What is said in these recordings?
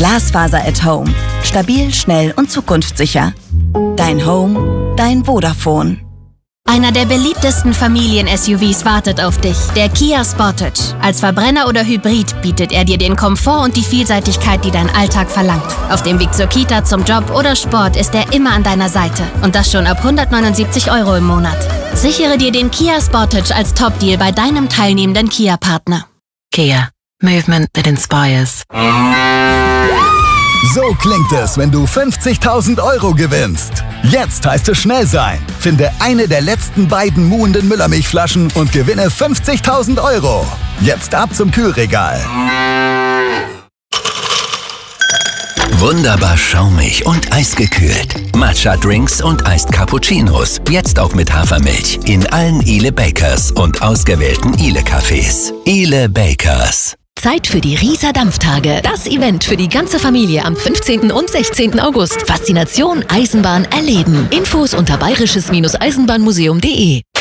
Glasfaser at Home. Stabil, schnell und zukunftssicher. Dein Home, dein Vodafone. Einer der beliebtesten Familien-SUVs wartet auf dich, der Kia Sportage. Als Verbrenner oder Hybrid bietet er dir den Komfort und die Vielseitigkeit, die dein Alltag verlangt. Auf dem Weg zur Kita, zum Job oder Sport ist er immer an deiner Seite. Und das schon ab 179 € im Monat. Sichere dir den Kia Sportage als Top-Deal bei deinem teilnehmenden Kia-Partner. Kia. Movement that inspires. So klingt es, wenn du 50.000 € gewinnst. Jetzt heißt es schnell sein. Finde eine der letzten beiden muhenden Müllermilchflaschen und gewinne 50.000 €. Jetzt ab zum Kühlregal. Wunderbar schaumig und eisgekühlt. Matcha-Drinks und Iced Cappuccinos. Jetzt auch mit Hafermilch. In allen Ile Bakers und ausgewählten Ile-Cafés. Ile Bakers. Zeit für die Rieser Dampftage. Das Event für die ganze Familie am 15. und 16. August. Faszination Eisenbahn erleben. Infos unter bayerisches-eisenbahnmuseum.de.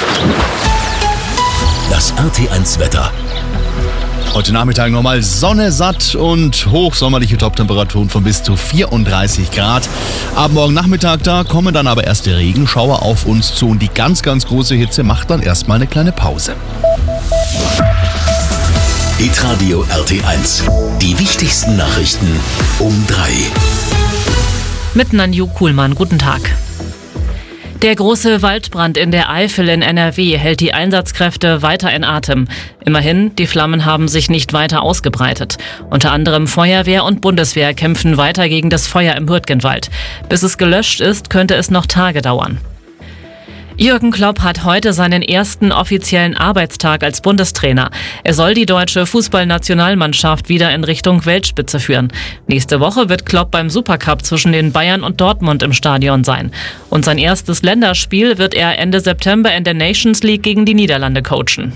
Das RT1 Wetter. Heute Nachmittag nochmal Sonne satt und hochsommerliche Toptemperaturen von bis zu 34 Grad. Ab morgen Nachmittag, da kommen dann aber erste Regenschauer auf uns zu und die ganz, ganz große Hitze macht dann erstmal eine kleine Pause. Hitradio RT1. Die wichtigsten Nachrichten um 3. Mit Nanju Kuhlmann, guten Tag. Der große Waldbrand in der Eifel in NRW hält die Einsatzkräfte weiter in Atem. Immerhin, die Flammen haben sich nicht weiter ausgebreitet. Unter anderem Feuerwehr und Bundeswehr kämpfen weiter gegen das Feuer im Hürtgenwald. Bis es gelöscht ist, könnte es noch Tage dauern. Jürgen Klopp hat heute seinen ersten offiziellen Arbeitstag als Bundestrainer. Er soll die deutsche Fußballnationalmannschaft wieder in Richtung Weltspitze führen. Nächste Woche wird Klopp beim Supercup zwischen den Bayern und Dortmund im Stadion sein. Und sein erstes Länderspiel wird er Ende September in der Nations League gegen die Niederlande coachen.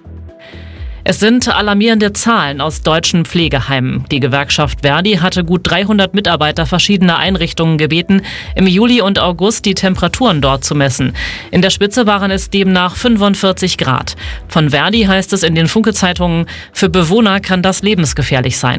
Es sind alarmierende Zahlen aus deutschen Pflegeheimen. Die Gewerkschaft Verdi hatte gut 300 Mitarbeiter verschiedener Einrichtungen gebeten, im Juli und August die Temperaturen dort zu messen. In der Spitze waren es demnach 45 Grad. Von Verdi heißt es in den Funke-Zeitungen, für Bewohner kann das lebensgefährlich sein.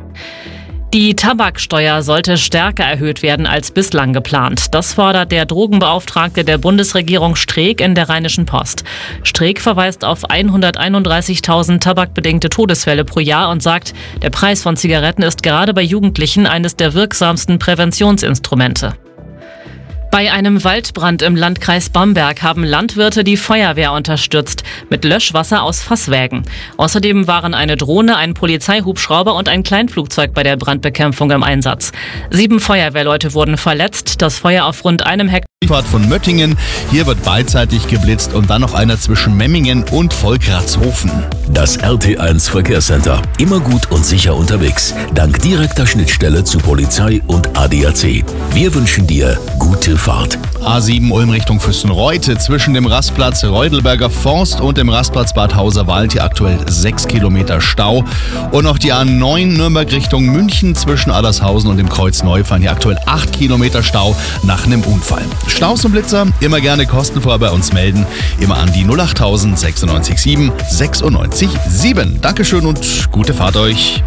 Die Tabaksteuer sollte stärker erhöht werden als bislang geplant. Das fordert der Drogenbeauftragte der Bundesregierung Streeck in der Rheinischen Post. Streeck verweist auf 131.000 tabakbedingte Todesfälle pro Jahr und sagt, der Preis von Zigaretten ist gerade bei Jugendlichen eines der wirksamsten Präventionsinstrumente. Bei einem Waldbrand im Landkreis Bamberg haben Landwirte die Feuerwehr unterstützt mit Löschwasser aus Fasswägen. Außerdem waren eine Drohne, ein Polizeihubschrauber und ein Kleinflugzeug bei der Brandbekämpfung im Einsatz. 7 Feuerwehrleute wurden verletzt. Das Feuer auf rund einem Hektar Von Möttingen. Hier wird beidseitig geblitzt und dann noch einer zwischen Memmingen und Volkratshofen. Das RT1 Verkehrscenter. Immer gut und sicher unterwegs. Dank direkter Schnittstelle zu Polizei und ADAC. Wir wünschen dir gute Fahrt. A7 Ulm Richtung Füssenreute. Zwischen dem Rastplatz Reudelberger Forst und dem Rastplatz Bad Hauserwald hier aktuell 6 Kilometer Stau. Und noch die A9 Nürnberg Richtung München zwischen Adlershausen und dem Kreuz Neufahren hier aktuell 8 Kilometer Stau nach einem Unfall. Staus und Blitzer immer gerne kostenfrei bei uns melden. Immer an die 08000 96 7 96 7. Dankeschön und gute Fahrt euch.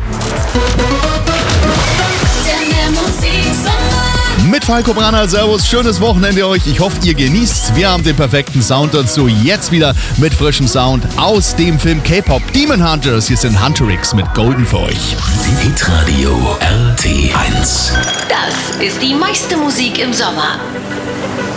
Mit Falco Brana, Servus, schönes Wochenende euch. Ich hoffe, ihr genießt's. Wir haben den perfekten Sound dazu. Jetzt wieder mit frischem Sound aus dem Film K-Pop Demon Hunters. Hier sind Hunterix mit Golden für euch. Hitradio RT1. Das ist die meiste Musik im Sommer.